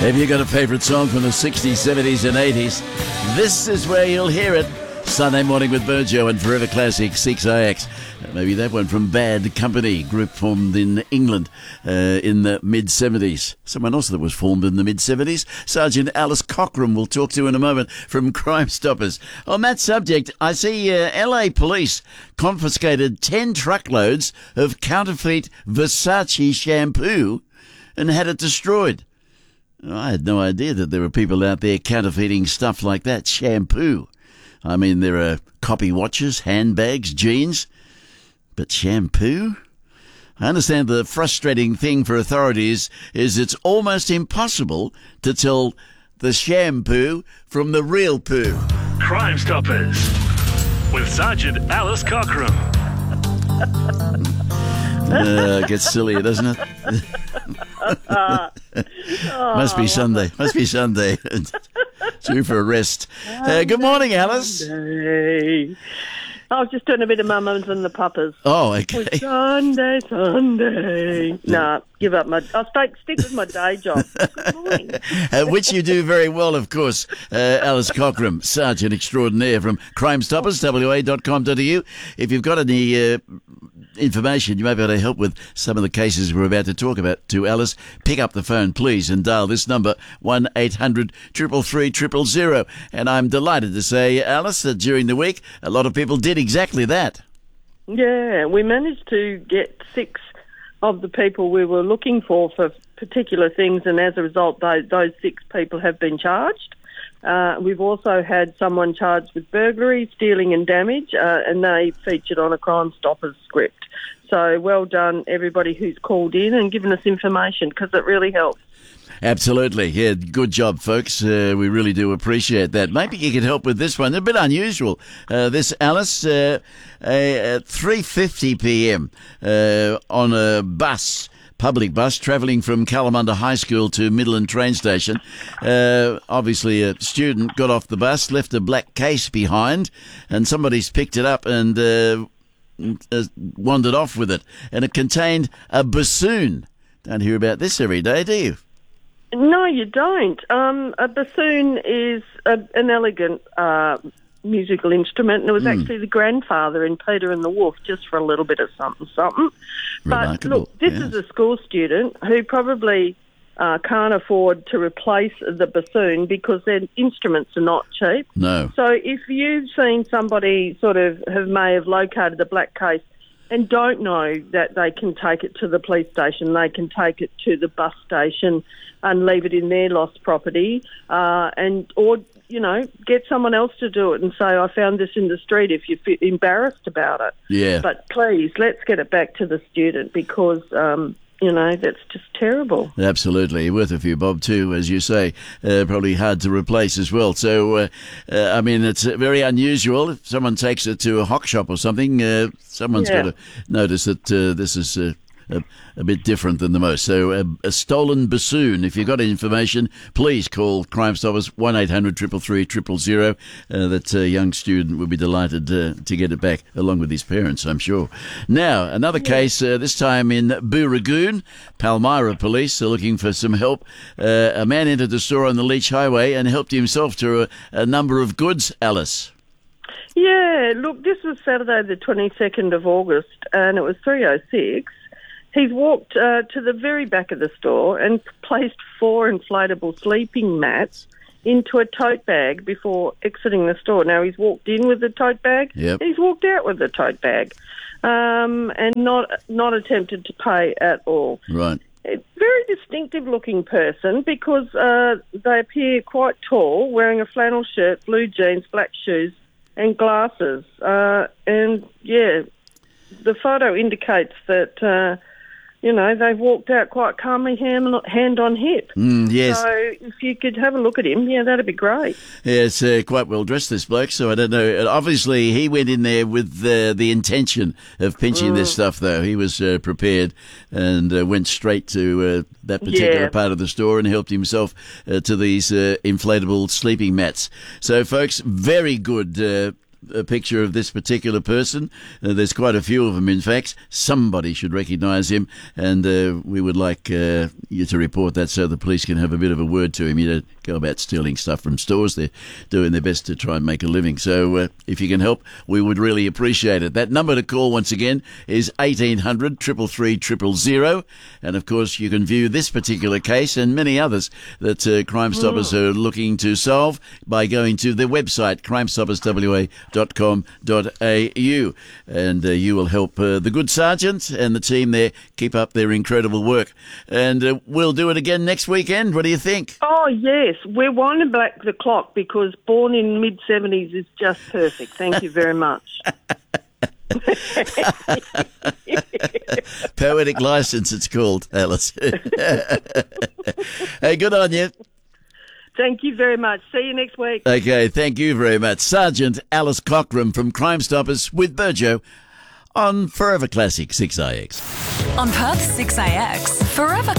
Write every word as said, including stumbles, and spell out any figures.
Have you got a favourite song from the sixties, seventies and eighties? This is where you'll hear it. Sunday Morning with Burjo and Forever Classic six I X. Maybe that one from Bad Company, group formed in England uh, in the mid-seventies. Someone else that was formed in the mid-seventies, Sergeant Alice Cockram, we'll talk to in a moment, from Crime Stoppers. On that subject, I see uh, L A police confiscated ten truckloads of counterfeit Versace shampoo and had it destroyed. I had no idea that there were people out there counterfeiting stuff like that, shampoo. I mean, there are copy watches, handbags, jeans, but shampoo? I understand the frustrating thing for authorities is it's almost impossible to tell the shampoo from the real poo. Crime Stoppers with Sergeant Alice Cockram. uh, it gets sillier, doesn't it? Must be Sunday. Must be Sunday. Due for a rest. Uh, good morning, Alice. Sunday. I was just doing a bit of Mums and the Puppers. Oh, okay. With Sunday, Sunday. Nah, give up my... I'll stay, stick with my day job. Good morning. uh, which you do very well, of course. Uh, Alice Cockram, Sergeant Extraordinaire from Crime Stoppers, w a dot com dot a u. If you've got any... Uh, information you may be able to help with some of the cases we're about to talk about to Alice, pick up the phone please and dial this number one eight hundred three three three zero zero zero. And I'm delighted to say, Alice, that during the week a lot of people did exactly that. Yeah, we managed to get six of the people we were looking for for particular things, and as a result those, those six people have been charged. Uh, we've also had someone charged with burglary, stealing and damage, uh, and they featured on a Crime Stoppers script. So well done, everybody who's called in and given us information, because it really helps. Absolutely. Yeah, good job, folks. Uh, we really do appreciate that. Maybe you could help with this one. A bit unusual. Uh, this, Alice, uh, at three fifty p m uh, on a bus, public bus travelling from Kalamunda High School to Midland train station. Uh, obviously, a student got off the bus, left a black case behind, and somebody's picked it up and uh, uh, wandered off with it. And it contained a bassoon. Don't hear about this every day, do you? No, you don't. Um, a bassoon is a, an elegant uh, musical instrument, and it was mm. actually the grandfather in Peter and the Wolf, just for a little bit of something, something. Remarkable. But look, this yes. is a school student who probably uh, can't afford to replace the bassoon because their instruments are not cheap. No. So if you've seen somebody sort of have may have located the black case and don't know that they can take it to the police station, they can take it to the bus station and leave it in their lost property, uh, and or you know, get someone else to do it and say, I found this in the street, if you're embarrassed about it. Yeah. But please, let's get it back to the student because, um, you know, that's just terrible. Absolutely. Worth a few bob too, as you say. Uh, probably hard to replace as well. So, uh, uh, I mean, it's very unusual. If someone takes it to a hock shop or something, uh, someone's Yeah. got to notice that uh, this is... Uh, A, a bit different than the most. So a, a stolen bassoon. If you've got any information, please call Crime Stoppers one eight hundred three three three zero zero. Uh, that uh, young student would be delighted uh, to get it back, along with his parents, I'm sure. Now, another yeah. case, uh, this time in Booragoon. Palmyra police are looking for some help. Uh, a man entered the store on the Leach Highway and helped himself to a, a number of goods, Alice. Yeah, look, this was Saturday the twenty-second of August, and it was three oh six. He's walked uh, to the very back of the store and placed four inflatable sleeping mats into a tote bag before exiting the store. Now, he's walked in with the tote bag, yep. and he's walked out with the tote bag, um, and not not attempted to pay at all. Right. A very distinctive-looking person because uh, they appear quite tall, wearing a flannel shirt, blue jeans, black shoes, and glasses. Uh, and, yeah, the photo indicates that... Uh, You know, they've walked out quite calmly, hand, hand on hip. Mm, yes. So if you could have a look at him, yeah, that'd be great. Yeah, it's uh, quite well dressed, this bloke, so I don't know. Obviously, he went in there with uh, the intention of pinching mm. this stuff, though. He was uh, prepared and uh, went straight to uh, that particular yeah. part of the store and helped himself uh, to these uh, inflatable sleeping mats. So, folks, very good uh a picture of this particular person. Uh, there's quite a few of them, in fact. Somebody should recognise him, and uh, we would like uh, you to report that so the police can have a bit of a word to him. You don't go about stealing stuff from stores. They're doing their best to try and make a living. So uh, if you can help, we would really appreciate it. That number to call once again is eighteen hundred, three three three, zero zero. And of course, you can view this particular case and many others that uh, Crime Stoppers mm. are looking to solve by going to their website, crime stoppers w a dot com dot a u. And uh, you will help uh, the good sergeant and the team there keep up their incredible work. And uh, we'll do it again next weekend. What do you think? Oh, yes. We're winding back the clock because Born in mid seventies is just perfect. Thank you very much. Poetic license, it's called, Alice. Hey, good on you. Thank you very much. See you next week. Okay, thank you very much. Sergeant Alice Cockram from Crime Stoppers with Burjo on Forever Classic six I X. On Perth six A X, Forever